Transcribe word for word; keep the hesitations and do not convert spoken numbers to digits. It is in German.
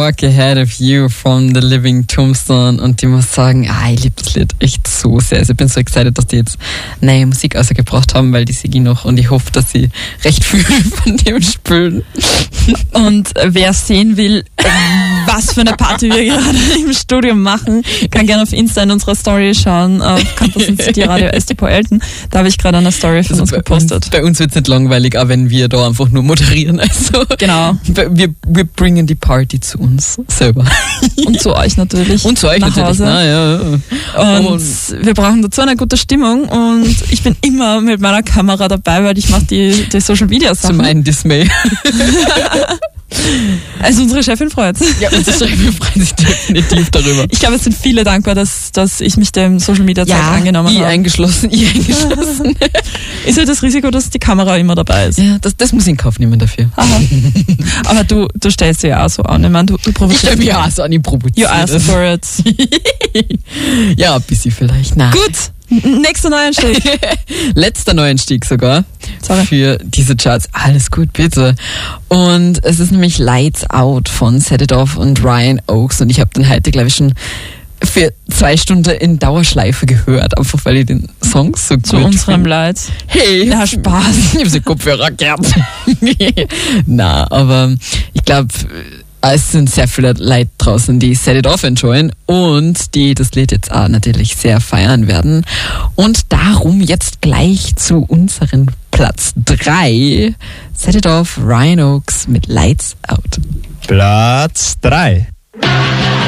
Walk Ahead of You from The Living Tombstone und ich muss sagen, ah, ich liebe das Lied echt so sehr. Also ich bin so excited, dass die jetzt neue Musik ausgebracht haben, weil die sehe ich noch und ich hoffe, dass sie recht viel von dem spielen. Und wer sehen will, was für eine Party wir gerade im Studio machen, kann gerne auf Insta in unserer Story schauen, auf Campus und City Radio S T P Elton. Da habe ich gerade eine Story von also uns bei gepostet. Uns, bei uns wird es nicht langweilig, auch wenn wir da einfach nur moderieren. Also genau. Wir, wir bringen die Party zu uns selber. Und zu euch natürlich. Und zu euch nach natürlich. Hause. Na, ja. Und, und wir brauchen dazu eine gute Stimmung und ich bin immer mit meiner Kamera dabei, weil ich mache die, die Social Media Sachen. Zum einen Dismay. Also unsere Chefin freut sich. Ja, unsere Chefin freut sich definitiv darüber. Ich glaube, es sind viele dankbar, dass, dass ich mich dem Social Media Zeug ja, angenommen ich habe. eingeschlossen, ich eingeschlossen. Ist halt das Risiko, dass die Kamera immer dabei ist. Ja, das, das muss ich in Kauf nehmen dafür. Aha. Aber du, du stellst dir ja auch so an. Ich meine, du, du Ich provozierst. stelle mich auch so an, ich provoziere. You asked for it. Ja, ein bisschen vielleicht. Nein. Gut, nächster Neueinstieg. Letzter Neueinstieg sogar. Sorry. Für diese Charts. Alles gut, bitte. Und es ist nämlich Lights Out von Set It Off und Ryan Oakes. Und ich habe den heute, glaube ich, schon für zwei Stunden in Dauerschleife gehört. Einfach weil ich den Song so gut Zu unserem finde. Leid. Hey. Ja, Spaß. Ich habe so Kopfhörer gehabt. Na, aber ich glaube, es sind sehr viele Leute draußen, die Set It Off enjoyen und die das Lied jetzt auch natürlich sehr feiern werden. Und darum jetzt gleich zu unserem Platz drei. Set It Off, Ryan Oakes mit Lights Out. Platz drei.